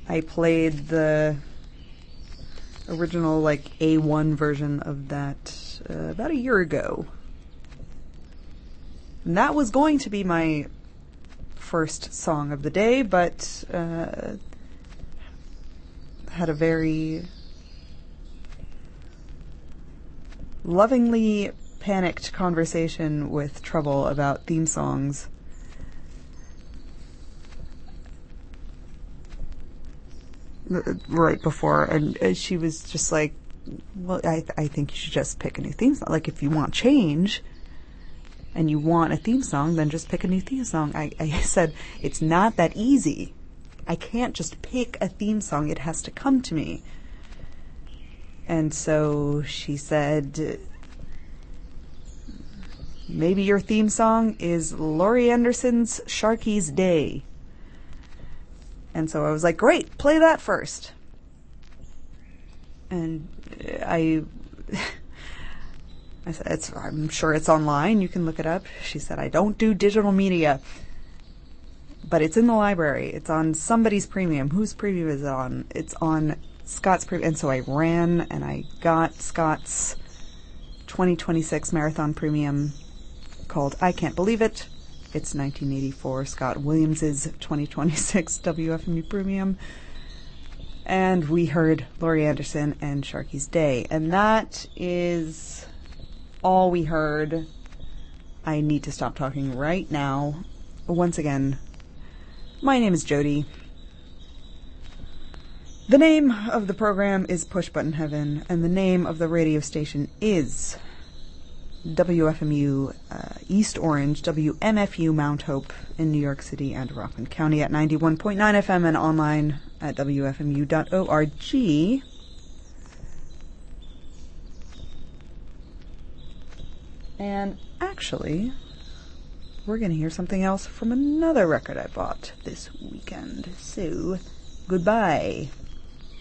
I played the original, like, A1 version of that about a year ago. And that was going to be my first song of the day, but had a very lovingly panicked conversation with Trouble about theme songs. Right before, and she was just like, well, I think you should just pick a new theme song. Like, if you want change and you want a theme song, then just pick a new theme song. I said, it's not that easy. I can't just pick a theme song. It has to come to me. And so she said, maybe your theme song is Laurie Anderson's Sharky's Day. And so I was like, great, play that first. And I said, I'm sure it's online. You can look it up. She said, I don't do digital media. But it's in the library. It's on somebody's premium. Whose premium is it on? It's on Scott's premium. And so I ran and I got Scott's 2026 Marathon Premium called I Can't Believe It. It's 1984 Scott Williams's 2026 WFMU Premium. And we heard Laurie Anderson and Sharky's Day. And that is all we heard. I need to stop talking right now. Once again, my name is Jody. The name of the program is Push Button Heaven, and the name of the radio station is WFMU East Orange, WMFU Mount Hope in New York City and Rockland County at 91.9 FM and online at WFMU.org. And actually, we're going to hear something else from another record I bought this weekend. So, goodbye.